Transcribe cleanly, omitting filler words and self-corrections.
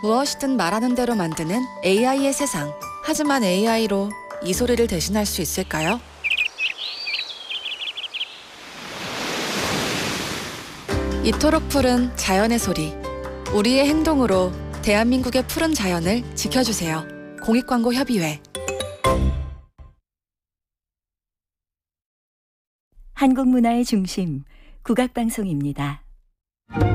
무엇이든 말하는 대로 만드는 AI의 세상. 하지만 AI로 이 소리를 대신할 수 있을까요? 이토록 푸른 자연의 소리. 우리의 행동으로 대한민국의 푸른 자연을 지켜주세요. 공익광고협의회. 한국문화의 중심, 국악방송입니다.